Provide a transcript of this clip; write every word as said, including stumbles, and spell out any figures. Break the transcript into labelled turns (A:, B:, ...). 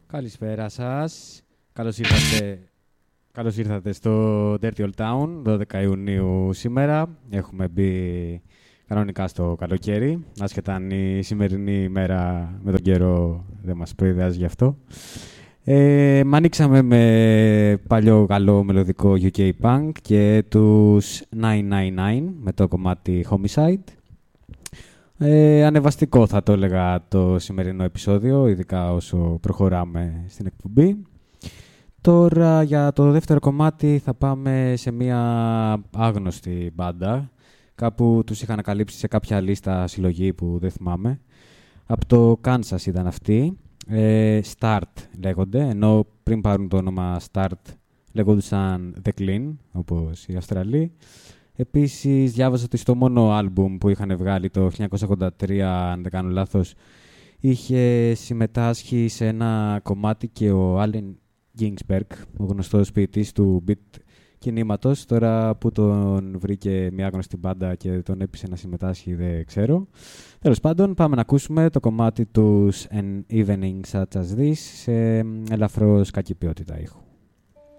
A: Καλησπέρα σας. Καλώς ήρθατε, καλώς ήρθατε στο Dirty Old Town, δώδεκα Ιουνίου σήμερα. Έχουμε μπει κανονικά στο καλοκαίρι, άσχετα αν η σημερινή ημέρα με τον καιρό δεν μας προειδεάζει γι' αυτό. Ε, μ' ανοίξαμε με παλιό καλό μελωδικό γιου κέι Punk και τους εννιακόσια ενενήντα εννέα με το κομμάτι Homicide. Ε, ανεβαστικό θα το έλεγα το σημερινό επεισόδιο, ειδικά όσο προχωράμε στην εκπομπή. Τώρα για το δεύτερο κομμάτι θα πάμε σε μια άγνωστη μπάντα. Κάπου τους είχα ανακαλύψει σε κάποια λίστα συλλογή που δεν θυμάμαι. Από το Kansas ήταν αυτοί. Ε, Start λέγονται, ενώ πριν πάρουν το όνομα Start λέγονταν The Clean, όπως οι Αυστραλοί. Επίσης διάβασα ότι στο μόνο άλμπουμ που είχαν βγάλει το χίλια εννιακόσια ογδόντα τρία, αν δεν κάνω λάθος, είχε συμμετάσχει σε ένα κομμάτι και ο Allen Ginsberg, ο γνωστός ποιητής του beat κινήματος. Τώρα που τον βρήκε μια γνωστή μπάντα και τον έπεισε να συμμετάσχει δεν ξέρω. Τέλος πάντων, πάμε να ακούσουμε το κομμάτι τους An Evening Such As This σε ελαφρώς κακή ποιότητα ήχου.